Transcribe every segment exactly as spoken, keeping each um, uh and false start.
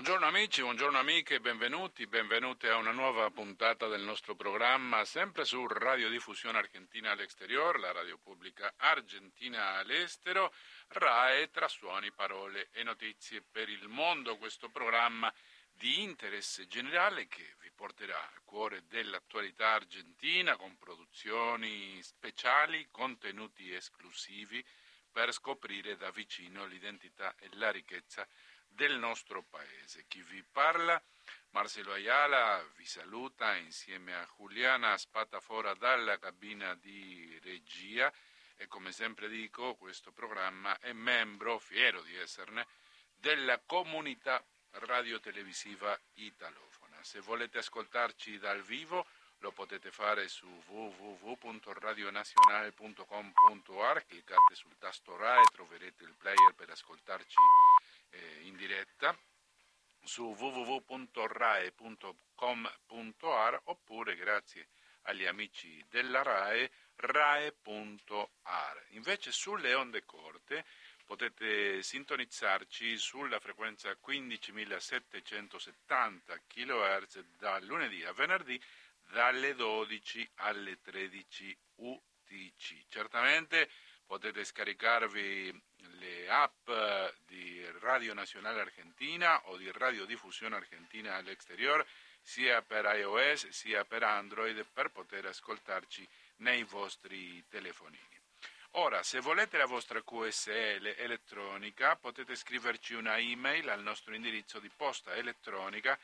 Buongiorno amici, buongiorno amiche, benvenuti, benvenute a una nuova puntata del nostro programma, sempre su Radiodiffusione Argentina all'Exterior, la radio pubblica argentina all'estero, RAE tra suoni, parole e notizie per il mondo, questo programma di interesse generale che vi porterà al cuore dell'attualità argentina con produzioni speciali, contenuti esclusivi per scoprire da vicino l'identità e la ricchezza del nostro paese. Chi vi parla, Marcelo Ayala, vi saluta insieme a Giuliana Spatafora dalla cabina di regia e come sempre dico questo programma è membro, fiero di esserne, della comunità radiotelevisiva italofona. Se volete ascoltarci dal vivo lo potete fare su w w w punto radionazionale punto com punto a r, cliccate sul tasto RAE, troverete il player per ascoltarci eh, in diretta su w w w punto rae punto com punto a r oppure grazie agli amici della RAE, rae punto a r. Invece sulle onde corte potete sintonizzarci sulla frequenza quindicimilasettecentosettanta chilohertz dal lunedì a venerdì dalle dodici alle tredici U T C. Certamente potete scaricarvi le app di Radio Nazionale Argentina o di Radiodiffusione Argentina all'Exterior sia per iOS sia per Android per poter ascoltarci nei vostri telefonini. Ora, se volete la vostra Q S L elettronica potete scriverci una email al nostro indirizzo di posta elettronica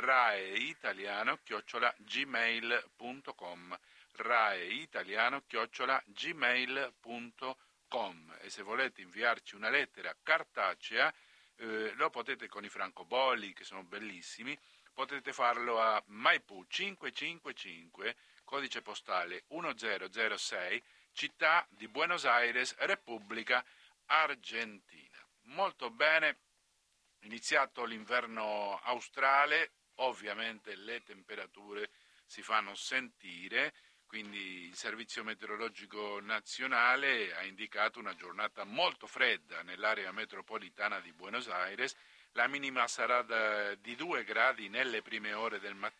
raeitaliano chiocciola gmail punto com raeitaliano chiocciola gmail punto com e se volete inviarci una lettera cartacea eh, lo potete con i francobolli che sono bellissimi, potete farlo a Maipù cinquecentocinquantacinque, codice postale uno zero zero sei, città di Buenos Aires, Repubblica Argentina. Molto bene, iniziato l'inverno australe, ovviamente le temperature si fanno sentire, quindi il Servizio Meteorologico Nazionale ha indicato una giornata molto fredda nell'area metropolitana di Buenos Aires, la minima sarà da, di due gradi nelle prime ore del mattino